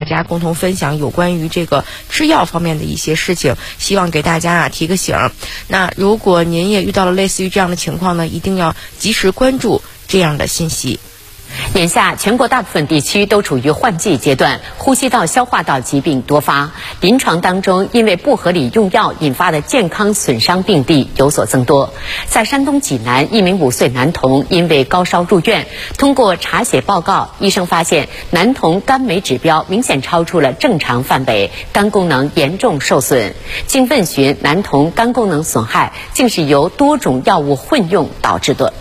家共同分享有关于这个吃药方面的一些事情，希望给大家提个醒。那如果您也遇到了类似于这样的情况呢，一定要及时关注这样的信息。 眼下，全国大部分地区都处于换季阶段，呼吸道、消化道疾病多发。临床当中，因为不合理用药引发的健康损伤病例有所增多。在山东济南，一名5岁男童因为高烧入院，通过查血报告，医生发现男童肝酶指标明显超出了正常范围，肝功能严重受损。经问询，男童肝功能损害竟是由多种药物混用导致的。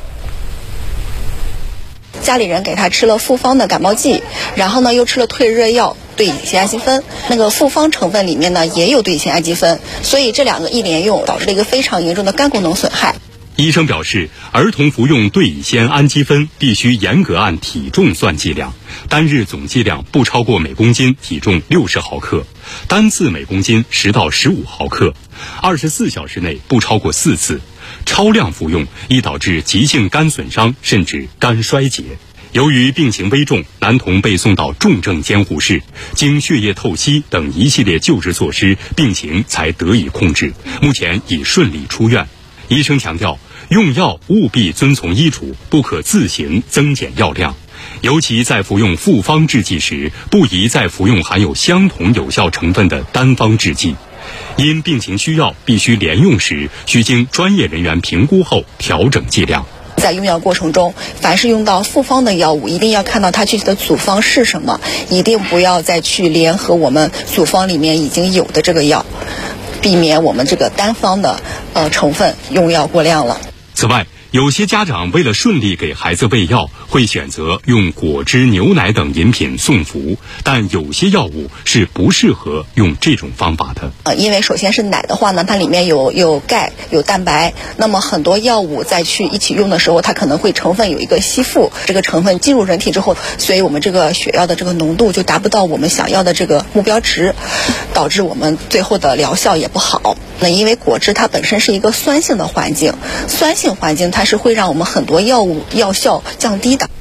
家里人给他吃了复方的感冒剂，然后呢又吃了退热药对乙酰氨基酚，那个复方成分里面呢也有对乙酰氨基酚，所以这两个一连用导致了一个非常严重的肝功能损害。 医生表示，儿童服用对乙酰氨基酚必须严格按体重算剂量，单日总剂量不超过每公斤体重60毫克，单次每公斤10到15毫克，24小时内不超过4次。超量服用易导致急性肝损伤甚至肝衰竭。由于病情危重，男童被送到重症监护室，经血液透析等一系列救治措施，病情才得以控制，目前已顺利出院。医生强调，用药务必遵从医嘱，不可自行增减药量，尤其在服用复方制剂时，不宜再服用含有相同有效成分的单方制剂。因病情需要必须连用时，需经专业人员评估后调整剂量。 在用药过程中，凡是用到复方的药物，一定要看到它具体的组方是什么，一定不要再去联合我们组方里面已经有的这个药，避免我们这个单方的成分用药过量了。 此外，有些家长为了顺利给孩子喂药，会选择用果汁、牛奶等饮品送服，但有些药物是不适合用这种方法的。 因为首先是奶的话呢，它里面有钙、有蛋白，那么很多药物再去一起用的时候，它可能会成分有一个吸附，这个成分进入人体之后，所以我们这个血药的这个浓度就达不到我们想要的这个目标值，导致我们最后的疗效也不好。那因为果汁它本身是一个酸性的环境，酸性环境它是会让我们很多药物药效降低的。